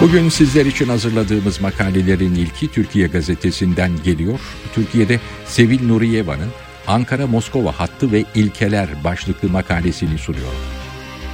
Bugün sizler için hazırladığımız makalelerin ilki Türkiye Gazetesi'nden geliyor. Türkiye'de Sevil Nuriyeva'nın Ankara-Moskova hattı ve ilkeler başlıklı makalesini sunuyorum.